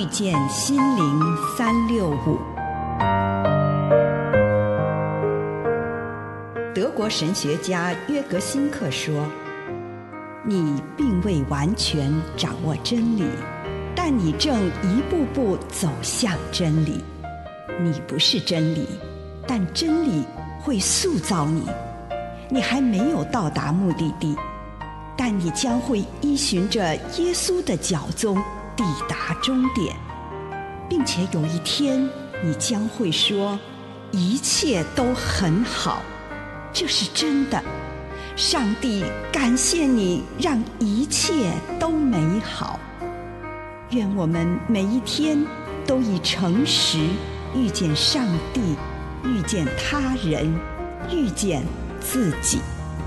遇见心灵365。德国神学家约格辛克说，你并未完全掌握真理，但你正一步步走向真理。你不是真理，但真理会塑造你。你还没有到达目的地，但你将会依循着耶稣的脚踪抵达终点，并且有一天你将会说，一切都很好。这是真的。上帝感谢你，让一切都美好。愿我们每一天都以诚实遇见上帝，遇见他人，遇见自己。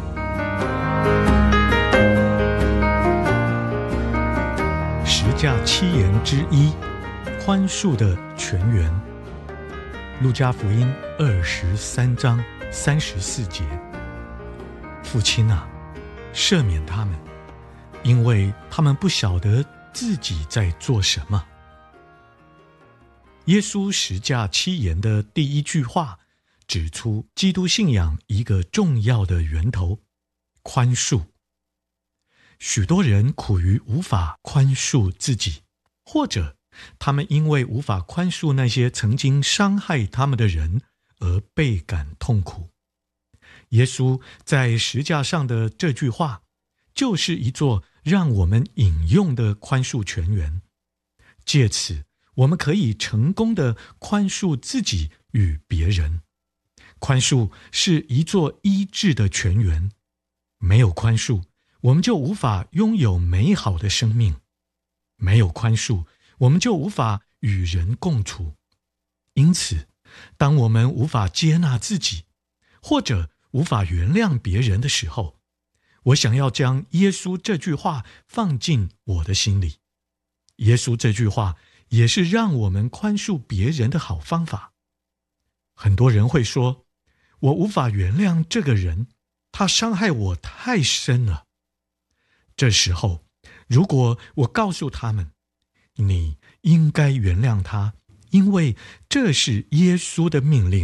十架七言之一，宽恕的泉源。路加福音23章34节。父亲啊，赦免他们，因为他们不晓得自己在做什么。耶稣十架七言的第一句话指出基督信仰一个重要的源头：宽恕。许多人苦于无法宽恕自己，或者他们因为无法宽恕那些曾经伤害他们的人而倍感痛苦。耶稣在十架上的这句话，就是一座让我们饮用的宽恕泉源。借此，我们可以成功地宽恕自己与别人。宽恕是一座医治的泉源，没有宽恕，我们就无法拥有美好的生命；没有宽恕，我们就无法与人共处。因此，当我们无法接纳自己，或者无法原谅别人的时候，我想要将耶稣这句话放进我的心里。耶稣这句话也是让我们宽恕别人的好方法。很多人会说，我无法原谅这个人，他伤害我太深了。这时候，如果我告诉他们，你应该原谅他，因为这是耶稣的命令，